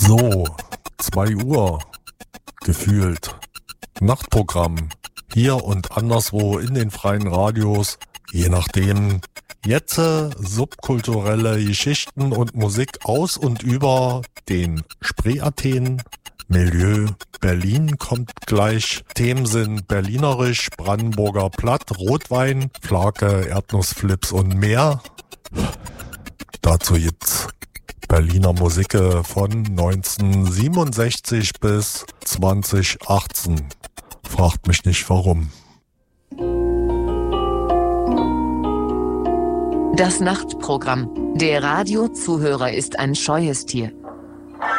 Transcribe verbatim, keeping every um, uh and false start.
So, zwei Uhr gefühlt. Nachtprogramm. Hier und anderswo in den freien Radios. Je nachdem. Jetzt äh, subkulturelle Geschichten und Musik aus und über den Spree-Athen. Milieu Berlin kommt gleich. Themen sind Berlinerisch, Brandenburger Platt, Rotwein, Flake, Erdnussflips und mehr. Dazu gibt's Berliner Musik von neunzehnhundertsiebenundsechzig bis zwanzig achtzehn. Fragt mich nicht warum. Das Nachtprogramm. Der Radiozuhörer ist ein scheues Tier.